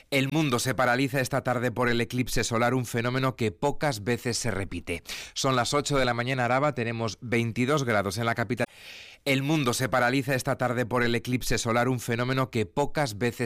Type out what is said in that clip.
El mundo se paraliza esta tarde por el eclipse solar, un fenómeno que pocas veces se repite. Son las 8 de la mañana, Araba, tenemos 22 grados en la capital. El mundo se paraliza esta tarde por el eclipse solar, un fenómeno que pocas veces